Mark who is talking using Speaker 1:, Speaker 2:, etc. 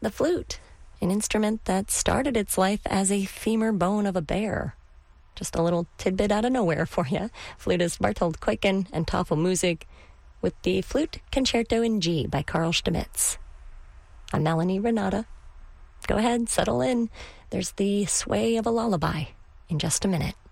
Speaker 1: the flute, an instrument that started its life as a femur bone of a bear. Just a little tidbit out of nowhere for you. Flutist Bartold Kuiken and Tafelmusik with the Flute Concerto in G by Carl Stamitz. I'm Melanie Renata. Go ahead, settle in. There's the sway of a lullaby in just a minute.